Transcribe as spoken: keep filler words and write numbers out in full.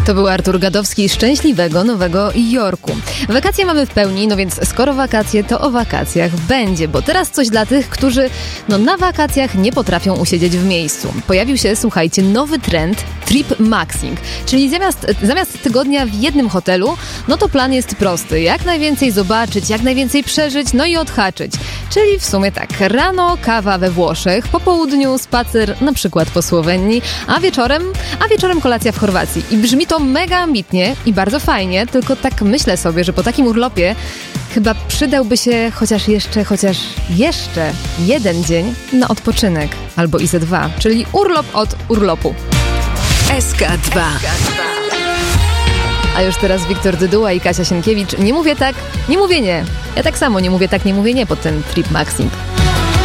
To był Artur Gadowski z szczęśliwego Nowego Jorku. Wakacje mamy w pełni, no więc skoro wakacje, to o wakacjach będzie, bo teraz coś dla tych, którzy no, na wakacjach nie potrafią usiedzieć w miejscu. Pojawił się, słuchajcie, nowy trend Trip Maxing, czyli zamiast, zamiast tygodnia w jednym hotelu, no to plan jest prosty. Jak najwięcej zobaczyć, jak najwięcej przeżyć, no i odhaczyć. Czyli w sumie tak, rano kawa we Włoszech, po południu spacer na przykład po Słowenii, a wieczorem, a wieczorem kolacja w Chorwacji. I brzmi to mega ambitnie i bardzo fajnie, tylko tak myślę sobie, że po takim urlopie chyba przydałby się chociaż jeszcze, chociaż jeszcze jeden dzień na odpoczynek, albo i ze dwa, czyli urlop od urlopu. S K dwa. A już teraz Wiktor Dyduła i Kasia Sienkiewicz. Nie mówię tak, nie mówię nie. Ja tak samo nie mówię tak, nie mówię nie pod ten Trip Maxing.